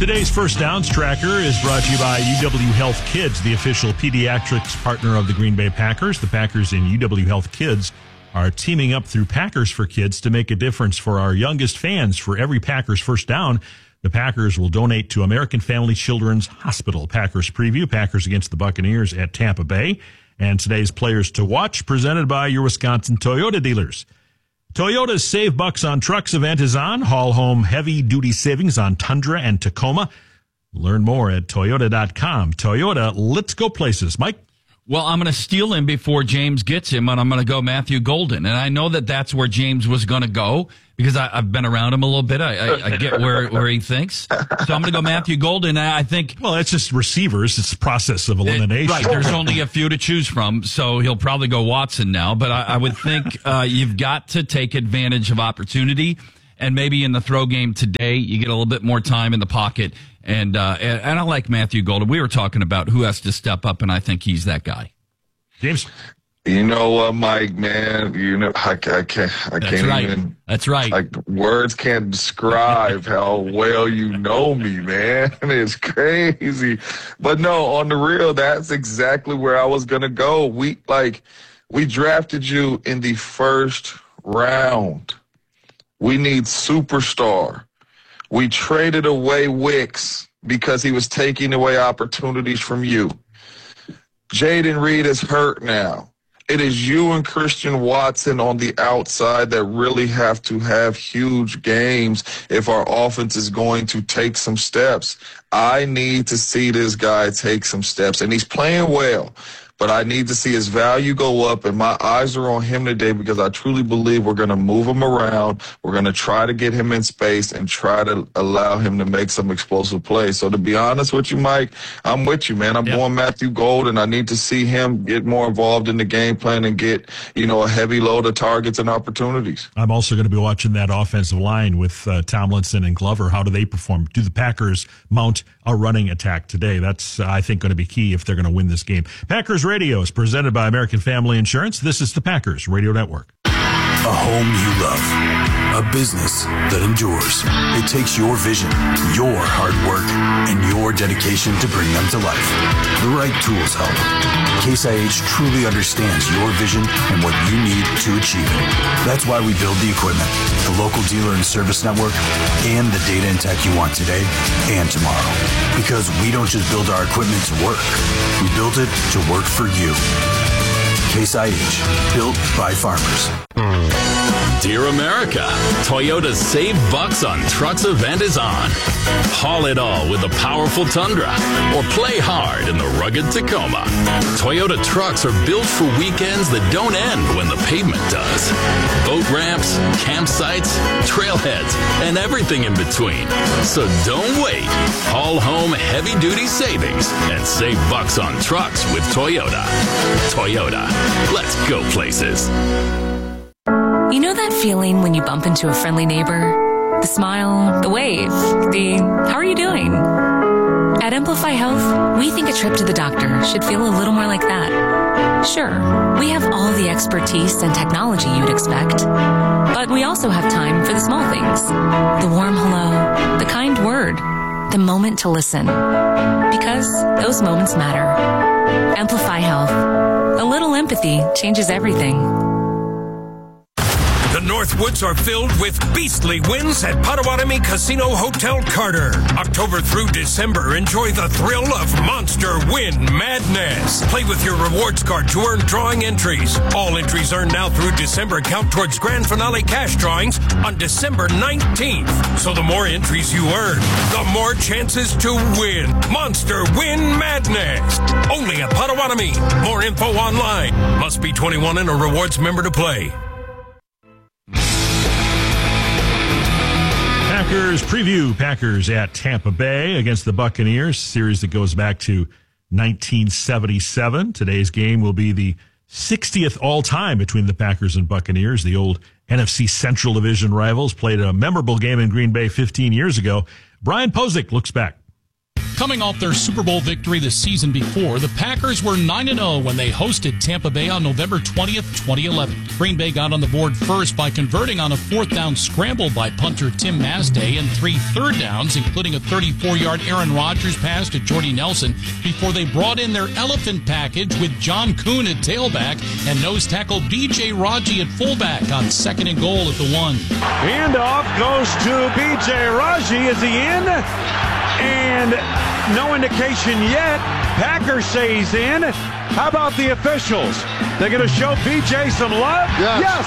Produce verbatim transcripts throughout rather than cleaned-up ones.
Today's First Downs Tracker is brought to you by U W Health Kids, the official pediatrics partner of the Green Bay Packers. The Packers and U W Health Kids are teaming up through Packers for Kids to make a difference for our youngest fans. For every Packers first down, the Packers will donate to American Family Children's Hospital. Packers preview, Packers against the Buccaneers at Tampa Bay. And today's Players to Watch, presented by your Wisconsin Toyota dealers. Toyota's Save Bucks on Trucks event is on. Haul home heavy-duty savings on Tundra and Tacoma. Learn more at toyota dot com. Toyota, let's go places. Mike? Well, I'm going to steal him before James gets him, and I'm going to go Matthew Golden. And I know that that's where James was going to go because I, I've been around him a little bit. I, I, I get where, where he thinks. So I'm going to go Matthew Golden. And I think... Well, it's just receivers. It's a process of elimination. It, right. There's only a few to choose from, so he'll probably go Watson now. But I, I would think uh, you've got to take advantage of opportunity. And maybe in the throw game today, you get a little bit more time in the pocket. And, uh, and, and I like Matthew Golden. We were talking about who has to step up, and I think he's that guy. James? You know what, Mike, man, you know, I, I can't, I That's can't right. even. That's right. Like, words can't describe how well you know me, man. It's crazy. But no, on the real, that's exactly where I was going to go. We, like, we drafted you in the first round. We need superstar. We traded away Wicks because he was taking away opportunities from you. Jaden Reed is hurt now. It is you and Christian Watson on the outside that really have to have huge games if our offense is going to take some steps. I need to see this guy take some steps, and he's playing well. But I need to see his value go up, and my eyes are on him today because I truly believe we're going to move him around. We're going to try to get him in space and try to allow him to make some explosive plays. So to be honest with you, Mike, I'm with you, man. I'm yep. going Matthew Golden. I need to see him get more involved in the game plan and get, you know, a heavy load of targets and opportunities. I'm also going to be watching that offensive line with uh, Tomlinson and Glover. How do they perform? Do the Packers mount a running attack today? That's, uh, I think, going to be key if they're going to win this game. Packers Radio is presented by American Family Insurance. This is the Packers Radio Network. A home you love. A business that endures. It takes your vision, your hard work, and your dedication to bring them to life. The right tools help. Case I H truly understands your vision and what you need to achieve it. That's why we build the equipment, the local dealer and service network, and the data and tech you want today and tomorrow. Because we don't just build our equipment to work. We build it to work for you. Case I H, built by farmers. Dear America, Toyota's Save Bucks on Trucks event is on. Haul it all with a powerful Tundra or play hard in the rugged Tacoma. Toyota trucks are built for weekends that don't end when the pavement does. Boat ramps, campsites, trailheads, and everything in between. So don't wait. Haul home heavy-duty savings and save bucks on trucks with Toyota. Toyota, let's go places. You know that feeling when you bump into a friendly neighbor? The smile, the wave, the how are you doing? At Amplify Health, we think a trip to the doctor should feel a little more like that. Sure, we have all the expertise and technology you'd expect, but we also have time for the small things. The warm hello, the kind word, the moment to listen. Because those moments matter. Amplify Health. A little empathy changes everything. The Northwoods are filled with beastly wins at Potawatomi Casino Hotel Carter. October through December, enjoy the thrill of Monster Win Madness. Play with your rewards card to earn drawing entries. All entries earned now through December count towards grand finale cash drawings on December nineteenth. So the more entries you earn, the more chances to win. Monster Win Madness. Only at Potawatomi. More info online. Must be twenty-one and a rewards member to play. Packers preview. Packers at Tampa Bay against the Buccaneers. Series that goes back to nineteen seventy-seven. Today's game will be the sixtieth all-time between the Packers and Buccaneers. The old N F C Central Division rivals played a memorable game in Green Bay fifteen years ago. Brian Posick looks back. Coming off their Super Bowl victory the season before, the Packers were nine and oh when they hosted Tampa Bay on November twentieth, twenty eleven. Green Bay got on the board first by converting on a fourth down scramble by punter Tim Masday and three third downs, including a thirty-four-yard Aaron Rodgers pass to Jordy Nelson, before they brought in their elephant package with John Kuhn at tailback and nose tackle B J Raji at fullback on second and goal at the one. Handoff goes to B J Raji. Is he in? And no indication yet. Packers say he's in. How about the officials? They're going to show B J some love? Yes. Yes.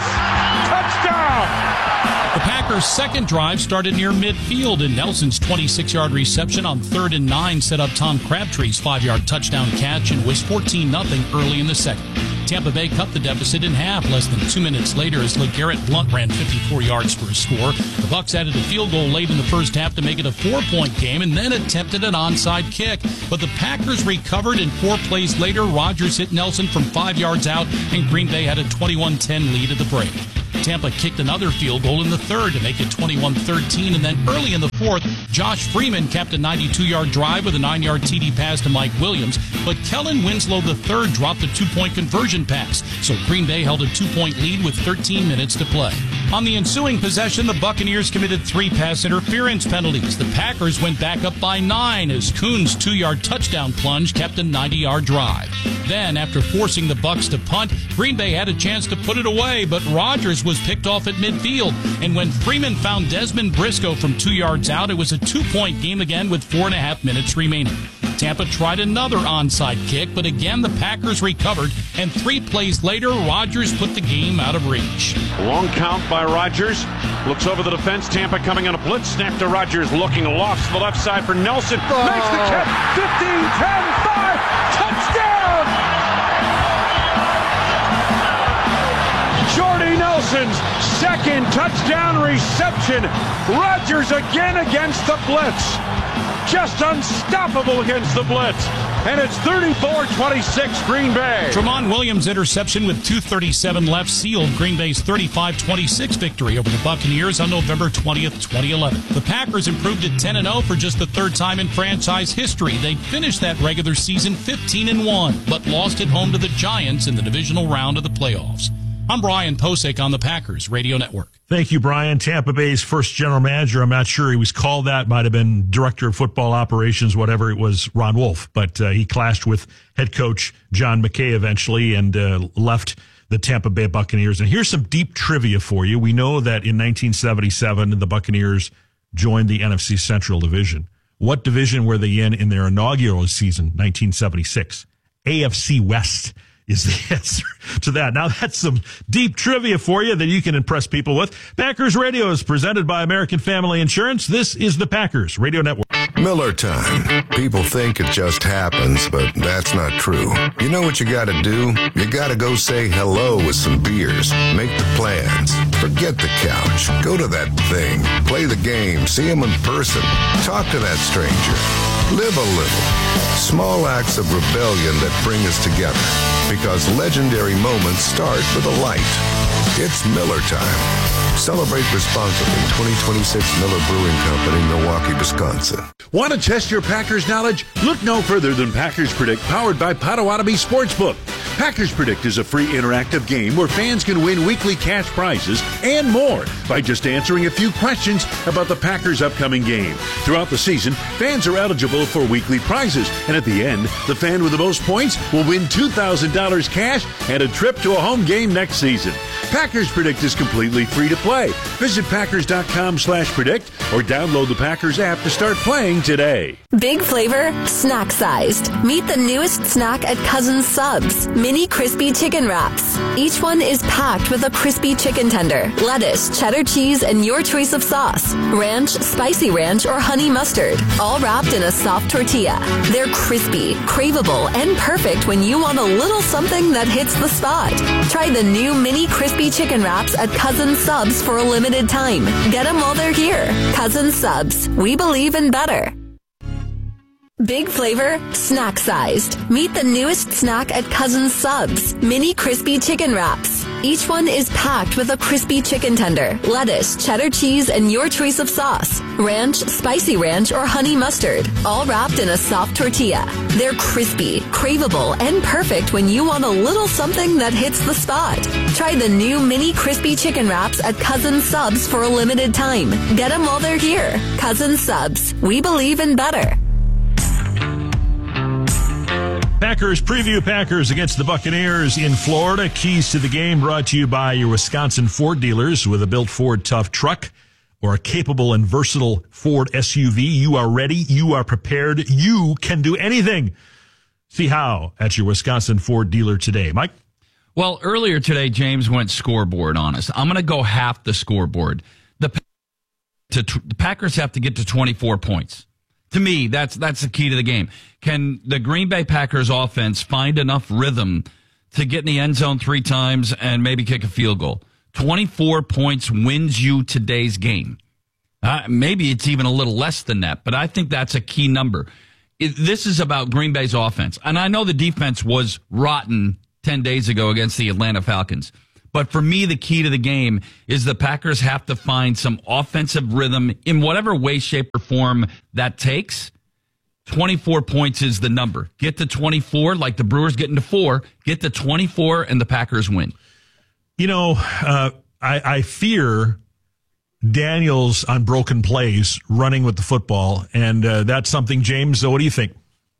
Touchdown. The Packers' second drive started near midfield, and Nelson's twenty-six-yard reception on third and nine set up Tom Crabtree's five-yard touchdown catch and was fourteen nothing early in the second. Tampa Bay cut the deficit in half less than two minutes later as LeGarrette Blount ran fifty-four yards for a score. The Bucs added a field goal late in the first half to make it a four-point game and then attempted an onside kick. But the Packers recovered, and four plays later, Rodgers hit Nelson from five yards out, and Green Bay had a twenty-one ten lead at the break. Tampa kicked another field goal in the third to make it twenty-one thirteen, and then early in the fourth, Josh Freeman capped a ninety-two-yard drive with a nine-yard T D pass to Mike Williams, but Kellen Winslow the third dropped a two-point conversion pass, so Green Bay held a two-point lead with thirteen minutes to play. On the ensuing possession, the Buccaneers committed three pass interference penalties. The Packers went back up by nine as Kuhn's two-yard touchdown plunge kept a ninety-yard drive. Then, after forcing the Bucs to punt, Green Bay had a chance to put it away, but Rodgers was picked off at midfield. And when Freeman found Desmond Briscoe from two yards out, it was a two-point game again with four and a half minutes remaining. Tampa tried another onside kick, but again the Packers recovered, and three plays later, Rodgers put the game out of reach. Long count by Rodgers. Looks over the defense. Tampa coming on a blitz. Snap to Rodgers, looking lofts to the left side for Nelson. Oh. Makes the catch. fifteen, ten, five. Touchdown! Jordy Nelson's second touchdown reception. Rodgers again against the blitz. Just unstoppable against the blitz. And it's thirty-four twenty-six Green Bay. Tramon Williams' interception with two thirty-seven left sealed Green Bay's thirty-five twenty-six victory over the Buccaneers on November twentieth, twenty eleven. The Packers improved to ten and oh for just the third time in franchise history. They finished that regular season fifteen and one, but lost at home to the Giants in the divisional round of the playoffs. I'm Brian Posek on the Packers Radio Network. Thank you, Brian. Tampa Bay's first general manager. I'm not sure he was called that. Might have been director of football operations, whatever it was, Ron Wolf. But uh, he clashed with head coach John McKay eventually and uh, left the Tampa Bay Buccaneers. And here's some deep trivia for you. We know that in nineteen seventy-seven, the Buccaneers joined the N F C Central Division. What division were they in in their inaugural season, nineteen seventy-six? A F C West is the answer to that. Now that's some deep trivia for you that you can impress people with. Packers Radio is presented by American Family Insurance. This is the Packers Radio Network. Miller time. People think it just happens, but that's not true. You know what you gotta do? You gotta go say hello with some beers. Make the plans. Forget the couch. Go to that thing. Play the game. See them in person. Talk to that stranger. Live a little. Small acts of rebellion that bring us together. Because legendary moments start with a light. It's Miller time. Celebrate responsibly. twenty twenty-six Miller Brewing Company, Milwaukee, Wisconsin. Want to test your Packers knowledge? Look no further than Packers Predict, powered by Potawatomi Sportsbook. Packers Predict is a free interactive game where fans can win weekly cash prizes and more by just answering a few questions about the Packers' upcoming game. Throughout the season, fans are eligible for weekly prizes, and at the end, the fan with the most points will win two thousand dollars cash and a trip to a home game next season. Packers Predict is completely free to play. Visit Packers.com slash predict or download the Packers app to start playing today. Big flavor, snack sized. Meet the newest snack at Cousins Subs. Mini crispy chicken wraps. Each one is packed with a crispy chicken tender, lettuce, cheddar cheese, and your choice of sauce. Ranch, spicy ranch, or honey mustard. All wrapped in a soft tortilla. They're crispy, craveable, and perfect when you want a little something that hits the spot. Try the new mini crispy chicken wraps at Cousins Subs for a limited time. Get them while they're here. Cousins Subs. We believe in better. Big flavor, snack sized. Meet the newest snack at Cousins Subs. Mini crispy chicken wraps. Each one is packed with a crispy chicken tender, lettuce, cheddar cheese, and your choice of sauce. Ranch, spicy ranch, or honey mustard, all wrapped in a soft tortilla. They're crispy, craveable, and perfect when you want a little something that hits the spot. Try the new mini crispy chicken wraps at Cousin Subs for a limited time. Get them while they're here. Cousin Subs. We believe in better. Packers preview. Packers against the Buccaneers in Florida. Keys to the game brought to you by your Wisconsin Ford dealers. With a built Ford tough truck or a capable and versatile Ford S U V, you are ready, you are prepared, you can do anything. See how at your Wisconsin Ford dealer today. Mike? Well, earlier today, James went scoreboard on us. I'm going to go half the scoreboard. The, to, the Packers have to get to twenty-four points. To me, that's that's the key to the game. Can the Green Bay Packers offense find enough rhythm to get in the end zone three times and maybe kick a field goal? twenty-four points wins you today's game. Uh, maybe it's even a little less than that, but I think that's a key number. It, this is about Green Bay's offense. And I know the defense was rotten ten days ago against the Atlanta Falcons. But for me, the key to the game is the Packers have to find some offensive rhythm in whatever way, shape, or form that takes. twenty-four points is the number. Get to twenty-four, like the Brewers getting to four. Get to twenty-four, and the Packers win. You know, uh, I, I fear Daniels on broken plays running with the football, and uh, that's something, James, so what do you think?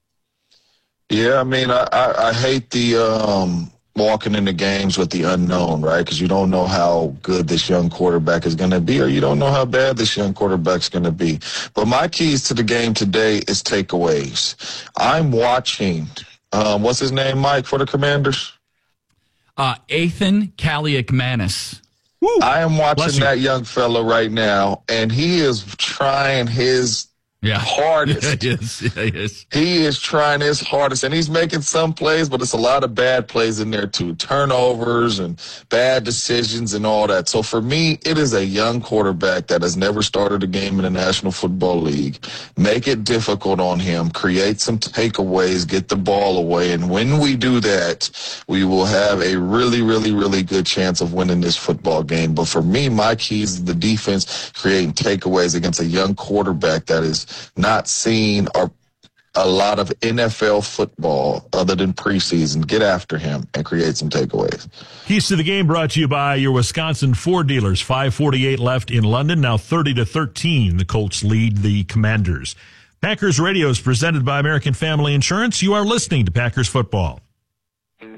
Yeah, I mean, I, I, I hate the um, walking into games with the unknown, right? Because you don't know how good this young quarterback is going to be, or you don't know how bad this young quarterback's going to be. But my keys to the game today is takeaways. I'm watching, um, what's his name, Mike, for the Commanders? Uh, Ethan Kaliakmanis. I am watching that young fella right now, and he is trying his yeah. hardest. Yeah, he is. Yeah, he is. He is trying his hardest, and he's making some plays, but it's a lot of bad plays in there too. Turnovers and bad decisions and all that. So for me, it is a young quarterback that has never started a game in the National Football League. Make it difficult on him. Create some takeaways. Get the ball away. And when we do that, we will have a really, really, really good chance of winning this football game. But for me, my keys is the defense, creating takeaways against a young quarterback that is not seen or a lot of N F L football other than preseason. Get after him and create some takeaways. Keys to the game brought to you by your Wisconsin Ford dealers. five forty-eight left in London. Now thirty to thirteen. The Colts lead the Commanders. Packers Radio is presented by American Family Insurance. You are listening to Packers Football.